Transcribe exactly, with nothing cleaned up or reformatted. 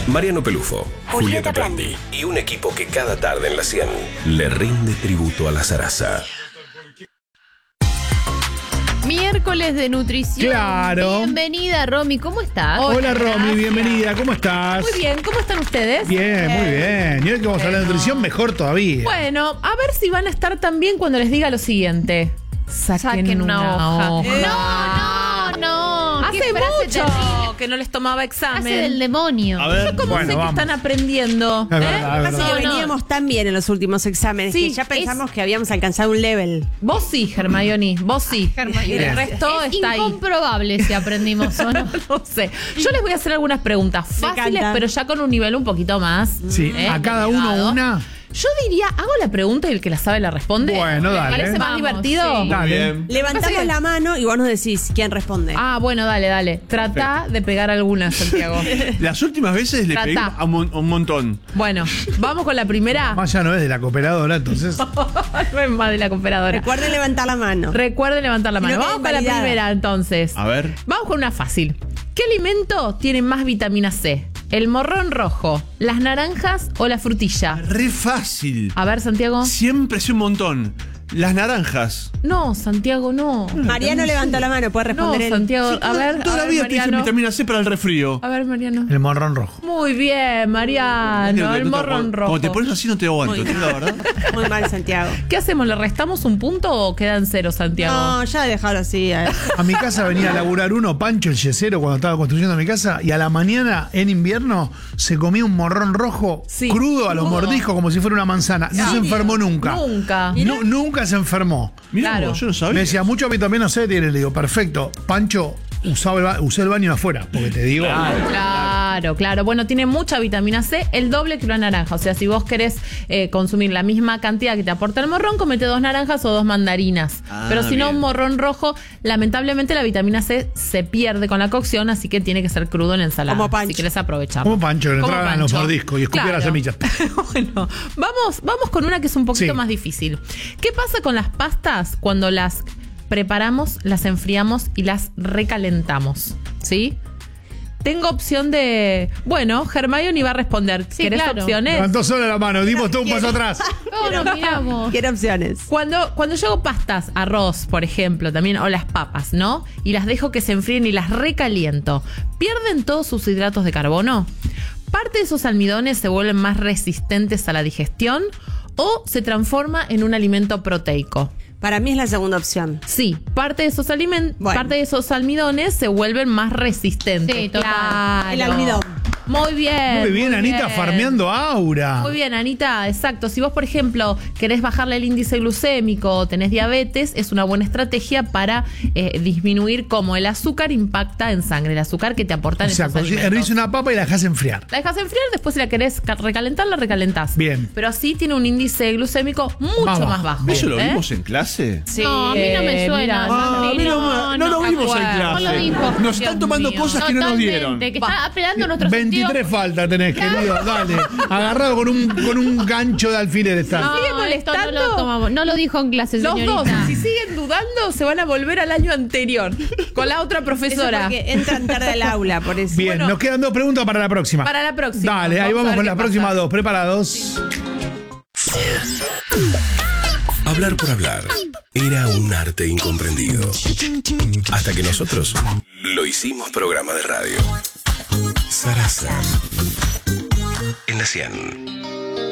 Mariano Pelufo, Julieta Prandi y un equipo que cada tarde en la cien le rinde tributo a la zaraza. Miércoles de nutrición. Claro. Bienvenida, Romy. ¿Cómo estás? Hola, Romy, bienvenida. ¿Cómo estás? Muy bien. ¿Cómo están ustedes? Bien, muy bien. Y hoy que vamos a hablar de nutrición, mejor todavía. Bueno, a ver si van a estar tan bien cuando les diga lo siguiente. Saquen, Saquen una, una hoja. hoja. No, no, no. Qué Hace frase mucho terrible. que no les tomaba examen. Hace del demonio. A ver, ¿Cómo bueno, sé vamos. que están aprendiendo? Es verdad, es ¿Eh? verdad. Así que No, no. veníamos tan bien en los últimos exámenes Sí, que ya pensamos es- que habíamos alcanzado un level. Vos sí, Hermione. Vos sí. Hermione. El resto Es está ahí. incomprobable si aprendimos o no. No sé. Yo les voy a hacer algunas preguntas Me fáciles, encanta. pero ya con un nivel un poquito más. Sí, ¿eh? a cada uno elevado. una. Yo diría, hago la pregunta y el que la sabe la responde. Bueno, ¿Me dale. parece más Vamos, divertido? sí. Dale. Levantamos Pasa que- la mano y vos nos decís quién responde. Ah, bueno, dale, dale. Trata de pegar alguna, Santiago. Las últimas veces le Trata. pedí a un, mon- a un montón. Bueno, vamos con la primera. Más ya no es de la cooperadora, entonces. No es más de la cooperadora. Recuerden levantar la mano. Recuerden levantar la Si mano. no Vamos queda con la invalidada. primera, entonces. A ver. Vamos con una fácil. ¿Qué alimento tiene más vitamina C? ¿El morrón rojo, las naranjas o la frutilla? Re fácil. A ver, Santiago. Siempre es un montón. Las naranjas. No, Santiago, no. Mariano levantó la mano, puede No, responder él. Santiago, a ver. Toda a la ver, vida te dicen Mariano. vitamina C para el resfrío. A ver, Mariano. El morrón rojo. Muy bien, Mariano, el No te- morrón cuando- rojo. Cuando te pones así no te aguanto, Muy ¿te la verdad? Muy mal, Santiago. ¿Qué hacemos? ¿Le restamos un punto o quedan cero, Santiago? No, ya dejarlo así. eh. A mi casa venía a laburar uno, Pancho el yesero, cuando estaba construyendo mi casa, y a la mañana, en invierno, se comía un morrón rojo Sí. crudo a los Crudo. mordiscos como si fuera una manzana. No se enfermó nunca. Nunca. Nu- nunca se enfermó. Mirá Claro. vos, yo no sabía. Me decía, mucho vitamina C tiene. Le digo, perfecto. Pancho, usaba el ba- usé el baño afuera, porque te digo. Claro, claro. Bueno, tiene mucha vitamina C, el doble que la naranja. O sea, si vos querés eh, consumir la misma cantidad que te aporta el morrón, comete dos naranjas o dos mandarinas. Ah, Pero si no, bien. un morrón rojo, lamentablemente la vitamina C se pierde con la cocción, así que tiene que ser crudo en ensalada. Como Pancho. Si querés aprovechar. Como Pancho, que le Como entraban los Pancho. mordiscos y escupía Claro. las semillas. Bueno, vamos, vamos con una que es un poquito Sí. más difícil. ¿Qué pasa con las pastas cuando las preparamos, las enfriamos y las recalentamos? ¿Sí? Tengo opción de... Bueno, Hermione va a responder. Sí, ¿Querés claro. opciones? Levantó solo la mano, dimos todo un paso atrás. No, no miramos. Quiero opciones. Cuando, cuando yo hago pastas, arroz, por ejemplo, también, o las papas, ¿no? Y las dejo que se enfríen y las recaliento, ¿pierden todos sus hidratos de carbono? ¿Parte de esos almidones se vuelven más resistentes a la digestión o se transforma en un alimento proteico? Para mí es la segunda opción. Sí, parte de esos alimentos, Bueno. parte de esos almidones se vuelven más resistentes. Sí, total. Claro. El almidón. Muy bien. Muy bien, Anita, bien. farmeando aura. Muy bien, Anita, exacto. Si vos, por ejemplo, querés bajarle el índice glucémico o tenés diabetes, es una buena estrategia para eh, disminuir cómo el azúcar impacta en sangre, el azúcar que te aportan O sea, esos alimentos. hervís una papa y la dejás enfriar. La dejas enfriar, después si la querés ca- recalentar, la recalentás. Bien. Pero así tiene un índice glucémico mucho Más más bajo. bajo. ¿Eso lo ¿eh? vimos en clase? Sí, No, a mí no me eh, suena. mira, Ah, a mí no, no lo me vimos en acuerdo. clase. No lo dijo. Nos Dios están tomando mío. cosas que no nos dieron. Totalmente, que está apelando nuestro veintitrés sentido. falta tenés, querido. Dale. Agarrado con un, con un gancho de alfiler está. No, ¿Sigue esto no molestando? lo tomamos. No lo dijo en clase, Los señorita. dos, si siguen dudando, se van a volver al año anterior con la otra Eso profesora. porque entran tarde al aula, por eso. Bien, bueno. nos quedan dos preguntas para la próxima. Para la próxima. Dale, ahí Vamos a vamos ver con qué las pasa. próximas dos. ¿Preparados? Hablar por hablar era un arte incomprendido. Hasta que nosotros lo hicimos programa de radio. Zaraza. En la cien.